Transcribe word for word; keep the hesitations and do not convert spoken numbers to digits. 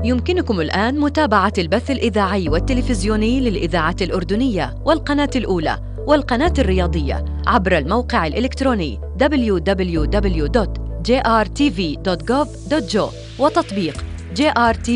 يمكنكم الآن متابعة البث الإذاعي والتلفزيوني للإذاعة الأردنية والقناة الأولى والقناة الرياضية عبر الموقع الإلكتروني دبليو دبليو دبليو دوت جي آر تي في دوت جوف دوت جو وتطبيق جي آر تي